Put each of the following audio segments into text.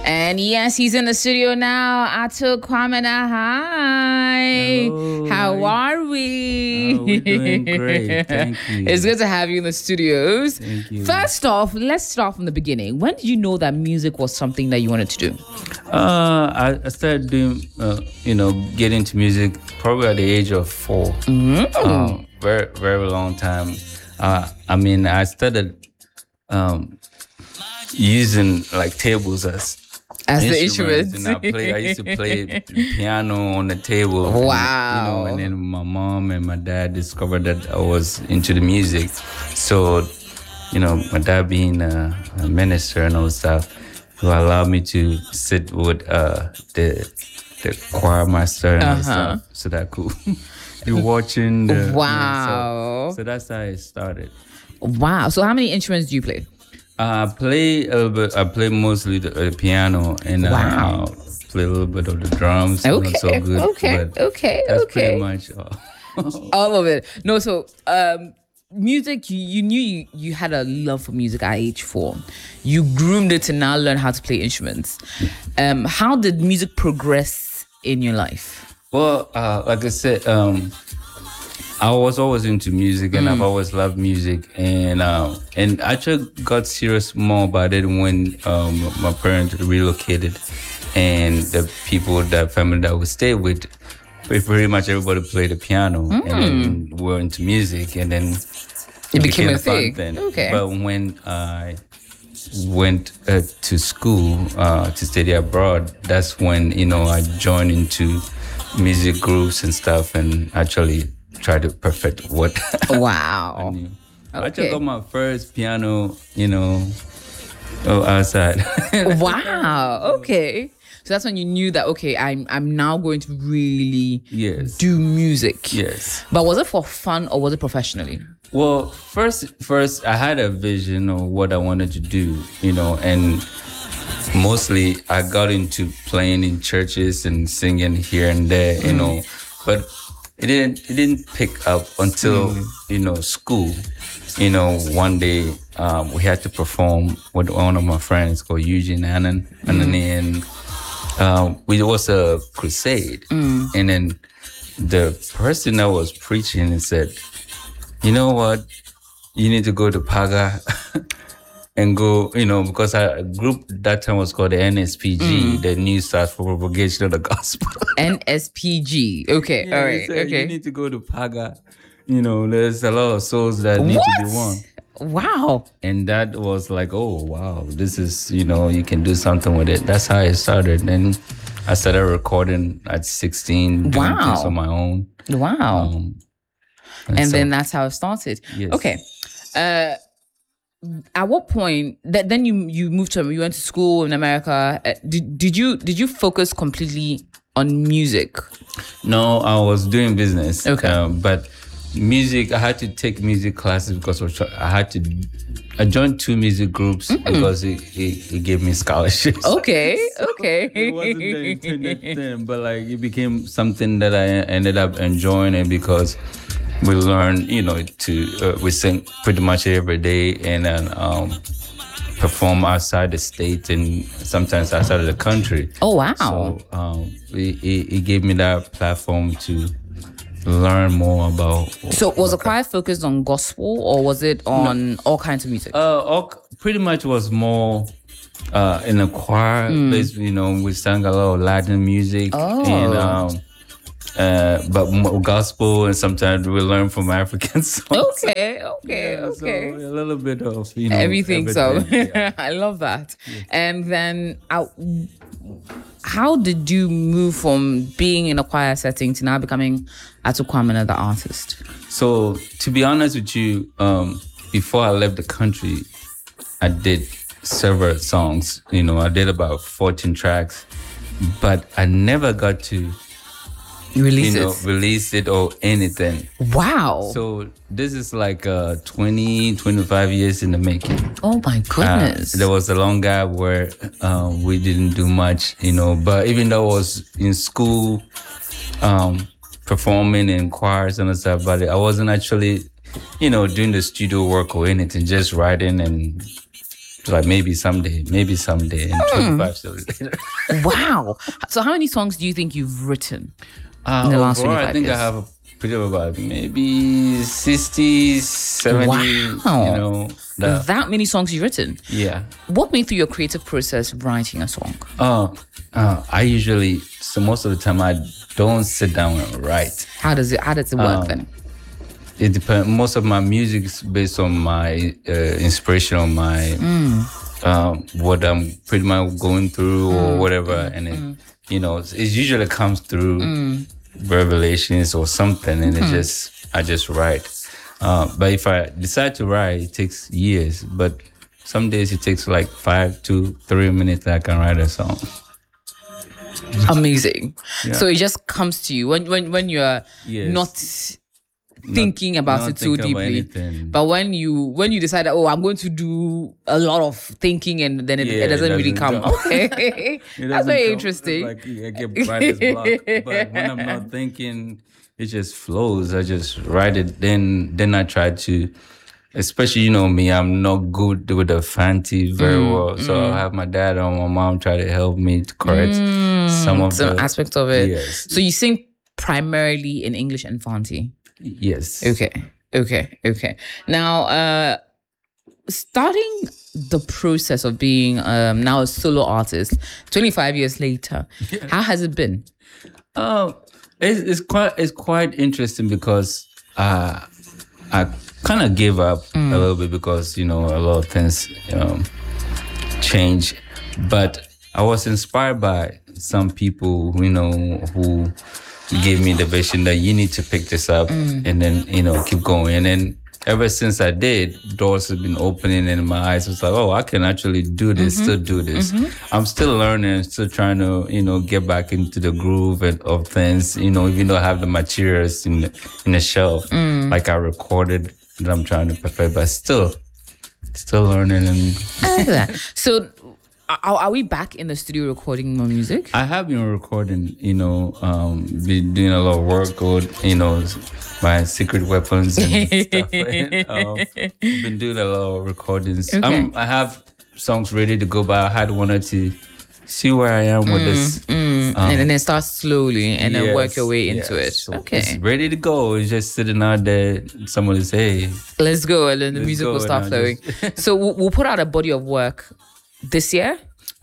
And yes, he's in the studio now. Ato Kwamena, hi. Hello, How hi. are we? Oh, we're doing great. Thank you. It's good to have you in the studios. Thank you. First off, let's start from the beginning. When did you know that music was something that you wanted to do? I started doing, getting into music probably at the age of 4. Very, very long time. I started using like tables as the instruments, instruments. and I used to play piano on the table. Wow. And then my mom and my dad discovered that I was into the music. So, my dad being a minister and all stuff, who allowed me to sit with the choir master and all stuff, so that I could be watching. Wow. So that's how it started. Wow. So how many instruments do you play? I play a little bit. I play mostly the piano, and play a little bit of the drums. Okay, Not so good. Okay. That's pretty much all. All of it. No, so music, you knew you had a love for music at age 4. You groomed it to now learn how to play instruments. How did music progress in your life? Well, like I said, I was always into music, and I've always loved music, and actually got serious more about it when my parents relocated, and the family that we stayed with, pretty much everybody played the piano, and we're into music, and then it became a fun thing. Okay. But when I went to school to study abroad, that's when I joined into music groups and stuff, and actually try to perfect what Wow. I knew. Okay. I just got my first piano, outside. Wow. Okay. So that's when you knew that, okay, I'm now going to really do music. Yes. But was it for fun or was it professionally? Well, first I had a vision of what I wanted to do, and mostly I got into playing in churches and singing here and there, but it didn't pick up until school. One day we had to perform with one of my friends called Eugene Annan, and it was a crusade, and then the person that was preaching and said, "You know what? You need to go to Paga." And go, because our group that time was called the NSPG, the New Start for Propagation of the Gospel. NSPG. Okay. Yeah, all right. Okay. You need to go to Paga. There's a lot of souls that need to be won. Wow. And that was like, oh, wow, this is, you can do something with it. That's how it started. And I started recording at 16, doing things on my own. Wow. And then that's how it started. Yes. Okay. At what point then you went to school in America? Did you focus completely on music? No, I was doing business. Okay. But music, I had to take music classes because I joined 2 music groups because it gave me scholarships. Okay. It wasn't the intended thing, but it became something that I ended up enjoying it because we learn, we sing pretty much every day and then perform outside the state and sometimes outside of the country. Oh, wow. So it gave me that platform to learn more about. So was the choir focused on gospel or was it on all kinds of music? Pretty much was more in the choir. We sang a lot of Latin music. And but more gospel, and sometimes we learn from African songs. Okay. So a little bit of everything. So yeah. I love that. Yeah. And then how did you move from being in a choir setting to now becoming Ato Kwamena, the artist? So to be honest with you, before I left the country, I did several songs. I did about 14 tracks, but I never got to release it or anything. Wow. So this is like 20, 25 years in the making. Oh my goodness. There was a long gap where we didn't do much, but even though I was in school performing in choirs and stuff, but I wasn't actually, doing the studio work or anything, just writing and like maybe someday, and 25 years later. Wow. So how many songs do you think you've written in the last 25 I think years? I have a pretty about maybe 60, 70, Wow. that. That many songs you've written? Yeah. Walk me through your creative process writing a song. I usually, so most of the time I don't sit down and write. How does it work then? It depends. Most of my music is based on my inspiration, on my what I'm pretty much going through or whatever, and it, it usually comes through revelations or something, and I just write. But if I decide to write, it takes years. But some days it takes like 5 to 3 minutes that I can write a song. Amazing. Yeah. So it just comes to you when you're not thinking about it so deeply. But when you decide that, I'm going to do a lot of thinking, and then it doesn't really come. Okay. That's very interesting. Like I get writer's block. But when I'm not thinking, it just flows. I just write it. Then I try to, especially, me, I'm not good with the fancy very well. So I'll have my dad or my mom try to help me to correct some aspects of it. Yes. So you sing primarily in English and Fanti? Yes. Okay. Now, starting the process of being now a solo artist, 25 years later, how has it been? It's quite interesting because I kind of gave up a little bit because a lot of things change, but I was inspired by some people who gave me the vision that you need to pick this up and then keep going. And then ever since I did, doors have been opening and my eyes was like, I can actually do this, still do this. I'm still learning, still trying to get back into the groove of things, even though I have the materials in the shelf, like I recorded that I'm trying to perfect, but still learning. And so are we back in the studio recording more music? I have been recording, been doing a lot of work with, my secret weapons and stuff. Been doing a lot of recordings. Okay. I have songs ready to go, but I had wanted to see where I am with this. And then start slowly and then work your way into it. So okay. It's ready to go. It's just sitting out there. Somebody say, hey, let's go. And then the music will start flowing. So we'll put out a body of work this year?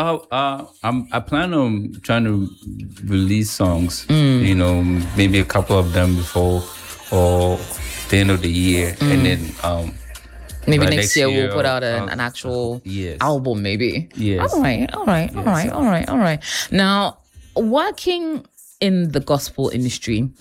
I plan on trying to release songs, maybe a couple of them before or the end of the year, and then maybe next year we'll put out an actual album, maybe. Yes. All right. Now, working in the gospel industry,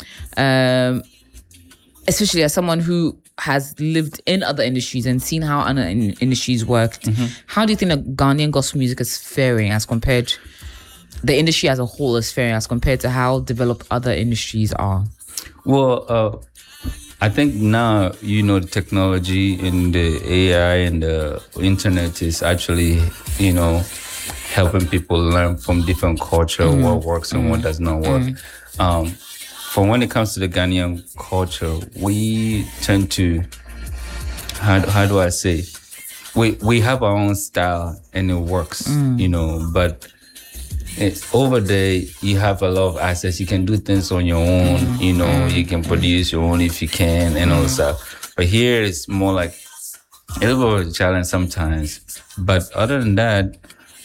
especially as someone who has lived in other industries and seen how other industries worked, how do you think that Ghanaian gospel music is faring as compared, the industry as a whole is faring as compared to how developed other industries are? Well, I think now, the technology and the AI and the internet is actually, helping people learn from different culture, what works and what does not work. For when it comes to the Ghanaian culture, we tend to, how do I say, we have our own style and it works, but over there, you have a lot of access. You can do things on your own, you can produce your own if you can and all that stuff. But here it's more like a little bit of a challenge sometimes. But other than that,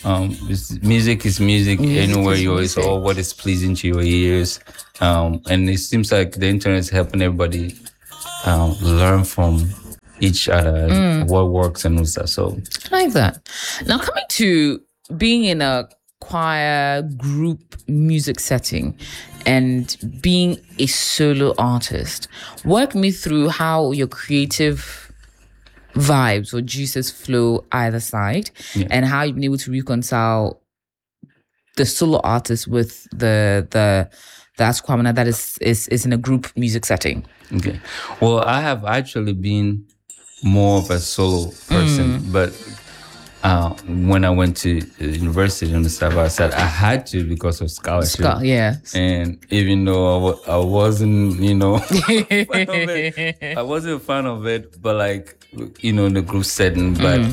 music is music anywhere you are. It's all what is pleasing to your ears. And it seems like the internet is helping everybody learn from each other, what works and all that. So I like that. Now, coming to being in a choir group music setting and being a solo artist, walk me through how your creative vibes or juices flow either side, and how you've been able to reconcile the solo artist with the Askwamana that is in a group music setting. Okay. Well, I have actually been more of a solo person, but when I went to university and stuff, I said I had to because of scholarship. And even though I wasn't, fan of it, I wasn't a fan of it, but in the group setting, but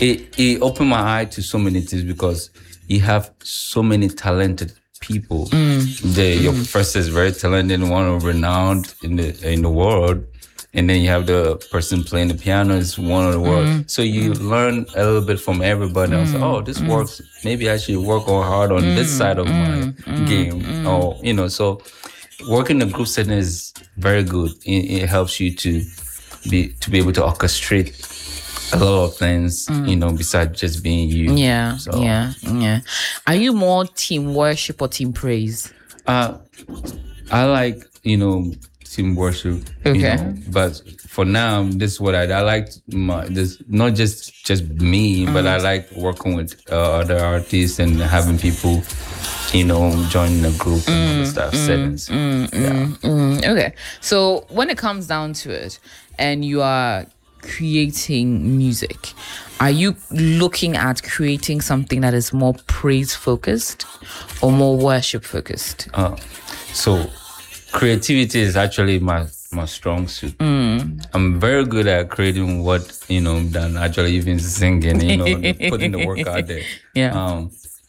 it opened my eye to so many things because you have so many talented people. Your professor is very talented, one renowned in the world, and then you have the person playing the piano is one of the world. So you learn a little bit from everybody. I was like, oh, this works. Maybe I should work hard on this side of my game, or so. Working in a group setting is very good. It helps you to be able to orchestrate a lot of things, besides just being you. Yeah, So, yeah. Are you more team worship or team praise? I like, team worship. Okay. But for now, this is what I like. This not just me, but I like working with other artists and having people, joining the group and other stuff settings. Okay. So when it comes down to it, and you are creating music, are you looking at creating something that is more praise focused or more worship focused? So creativity is actually my strong suit. I'm very good at creating what than actually even singing, putting the work out there. Yeah.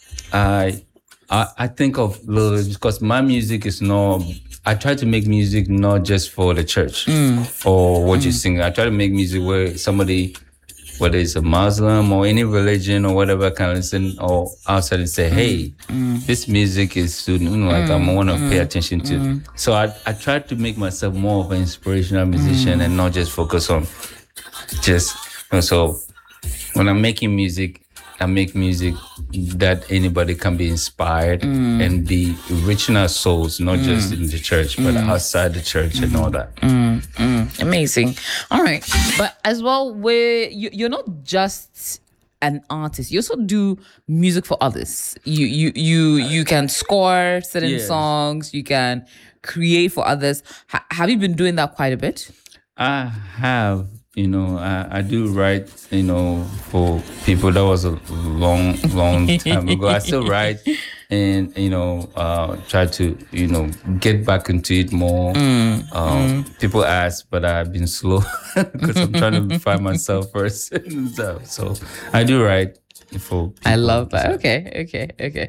I think of little because my music is not. I try to make music not just for the church or what you sing. I try to make music where somebody, whether it's a Muslim or any religion or whatever, can listen or outside and say, hey, this music is suiting, like I want to pay attention to. So I try to make myself more of an inspirational musician and not just focus on just, so when I'm making music, I make music that anybody can be inspired and be reaching our souls, not just in the church, but outside the church and all that. Amazing. All right. But as well, you're not just an artist. You also do music for others. You can score certain songs. You can create for others. Have you been doing that quite a bit? I have. I do write, for people. That was a long time ago. I still write and, try to, get back into it more. People ask, but I've been slow because I'm trying to find myself first. So I do write for people. I love that. Okay.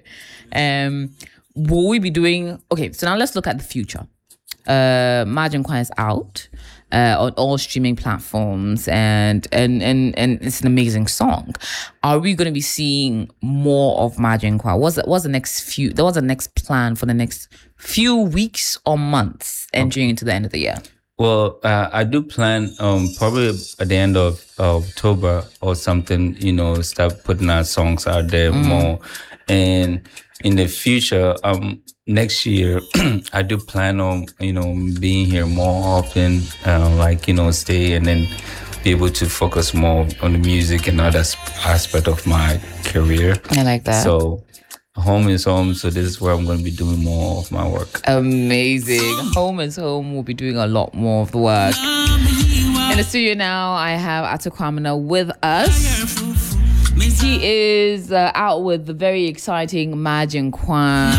Will we be doing, so now let's look at the future. Margin Choir is out on all streaming platforms, and it's an amazing song. Are we going to be seeing more of Margin Choir? What's the next plan for the next few weeks or months entering into the end of the year? Well, I do plan probably at the end of October or something, start putting our songs out there more. And in the future, next year, I do plan on, being here more often, stay and then be able to focus more on the music and other aspect of my career. I like that. So home is home. So this is where I'm going to be doing more of my work. Amazing. Home is home. We'll be doing a lot more of the work. In the studio now, I have Ato Kwamina with us. He is out with the very exciting Margin Choir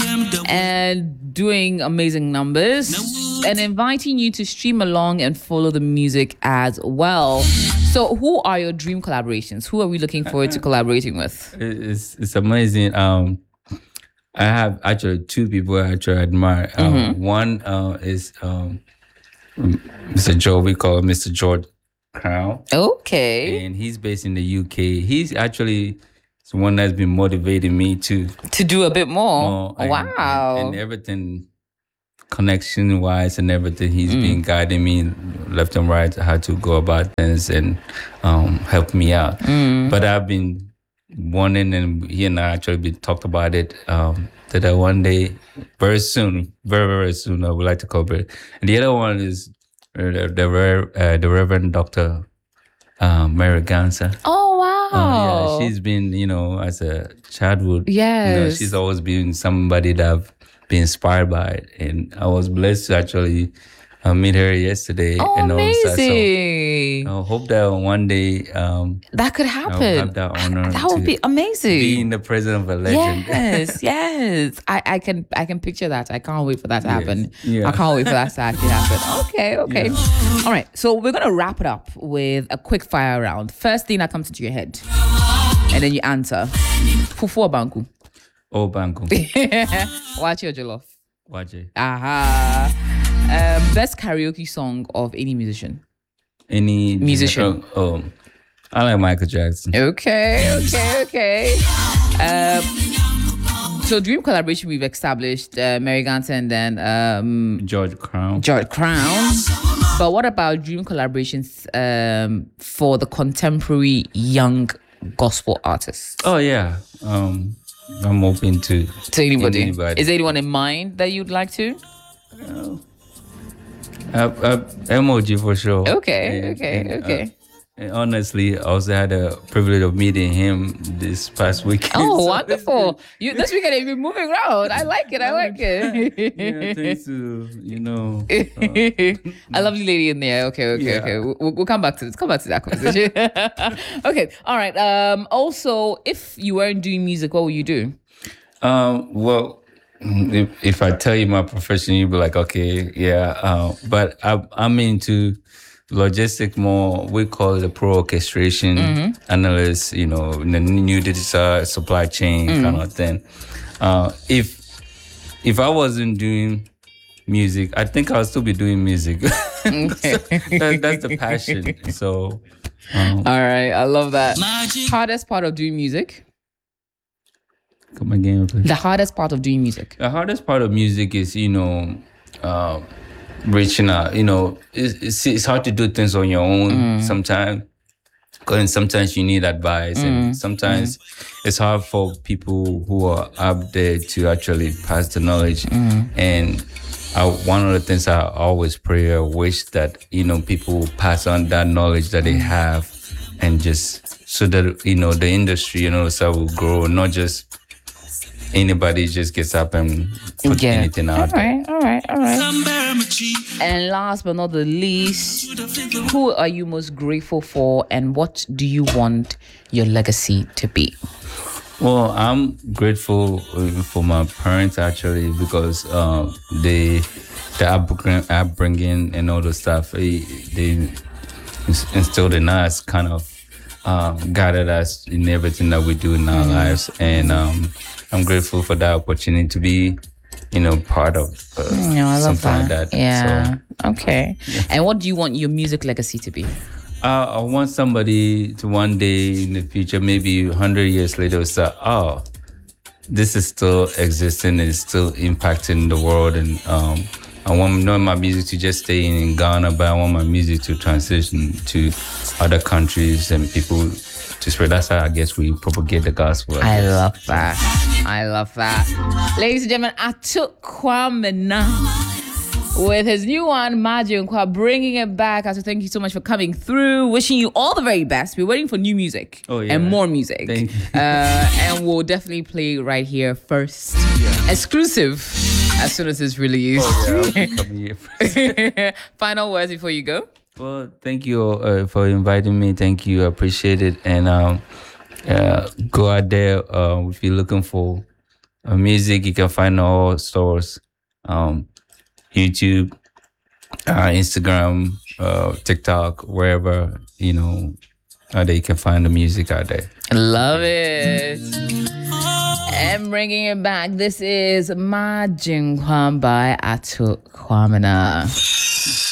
and doing amazing numbers and inviting you to stream along and follow the music as well. So who are your dream collaborations? Who are we looking forward to collaborating with? It's amazing. I have actually two people I actually admire. One is Mr. Joe. We call him Mr. George Crown. Okay. And he's based in the UK. He's actually the one that's been motivating me to do a bit more. Wow. And everything, connection wise and everything, he's been guiding me left and right how to go about things and help me out. But I've been wanting, and he and I actually talked about it, that I one day, very soon, very, very soon, I would like to cover it. And the other one is the Reverend Dr. Mary Ganser. Oh, wow. Yeah, she's been, as a childhood, yes, she's always been somebody that I've been inspired by it. And I was blessed to actually meet her yesterday. Oh, and all that. amazing. So I hope that one day That could I'll happen. have that honor. That would to be amazing. Being the president of a legend. Yes, yes. I can picture that. I can't wait for that to happen. Yeah. I can't wait for that to actually happen. Okay, okay. All right. So we're gonna wrap it up with a quick fire round. First thing that comes into your head, and then you answer. Fufu or banku? Oh, Banku. Watch your jollof. Watch it. Aha. Best karaoke song of any musician. Any Musician. Oh, I like Michael Jackson. Okay, okay, okay. So dream collaboration we've established, Mary Ganta and then George Crown. George Crown. But what about dream collaborations for the contemporary young gospel artists? Oh yeah. I'm open to Anybody. anybody. Is there anyone in mind that you'd like to? Emoji for sure. Okay, okay, okay. And honestly, I also had a privilege of meeting him this past weekend. Oh, So wonderful. This weekend you've been moving around. I like it. I like it. yeah, thanks to A lovely lady in there. Okay, okay, Yeah. okay. We'll come back to this. Come back to that conversation. Okay, all right. Also, if you weren't doing music, what would you do? Well, if I tell you my profession, you'll be like, okay, yeah. But I'm into logistic more. We call it a pro orchestration analyst. You know, in the new digital supply chain kind of thing. If I wasn't doing music, I think I'll still be doing music. That's the passion. So, All right, I love that. Hardest part of doing music? come again, please. The hardest part of doing music. The hardest part of music is, reaching out. It's hard to do things on your own sometimes. And sometimes you need advice, and sometimes it's hard for people who are up there to actually pass the knowledge. And one of the things I always pray or wish that people pass on that knowledge that they have, and just so that the industry so will grow, not just anybody just gets up and puts anything out there. All right. And last but not the least, who are you most grateful for, and what do you want your legacy to be? Well, I'm grateful for my parents actually, because the upbringing and all the stuff they instilled in us, kind of guided us in everything that we do in our lives, and I'm grateful for that opportunity to be, part of I love something like that. Yeah. So, Okay. Yeah. And what do you want your music legacy to be? I want somebody to one day in the future, maybe 100 years later, say, "Oh, this is still existing, it's still impacting the world." And I want not my music to just stay in Ghana, but I want my music to transition to other countries and people to spread. That's how I guess we propagate the gospel. I love that. Ladies and gentlemen, I took Kwame Na with his new one, Magic Nkwa, bringing it back. So thank you so much for coming through. Wishing you all the very best. We're waiting for new music and more music. Thank you. And we'll definitely play right here first. Exclusive as soon as it's released. I'll be coming here first. Final words before you go. Well, thank you for inviting me. Thank you. I appreciate it. And go out there. If you're looking for music, you can find all stores. YouTube, Instagram, TikTok, wherever, that you can find the music out there. Love it. And bringing it back, this is Magic Nkwa by Atuk Kwame Na.